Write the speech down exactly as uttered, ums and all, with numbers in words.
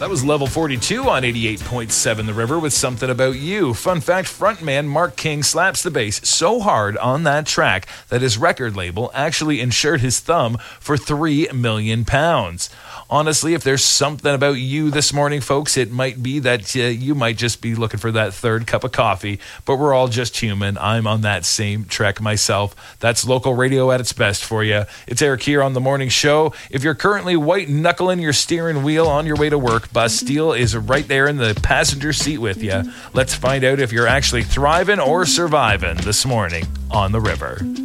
That was Level forty-two on eighty-eight point seven The River with Something About You. Fun fact, frontman Mark King slaps the bass so hard on that track that his record label actually insured his thumb for three million pounds. Honestly, if there's something about you this morning, folks, it might be that uh, you might just be looking for that third cup of coffee, but we're all just human. I'm on that same trek myself. That's local radio at its best for you. It's Eric here on The Morning Show. If you're currently white-knuckling your steering wheel on your way to work, Bastille is right there in the passenger seat with you. Let's find out if you're actually thriving or surviving this morning on The River.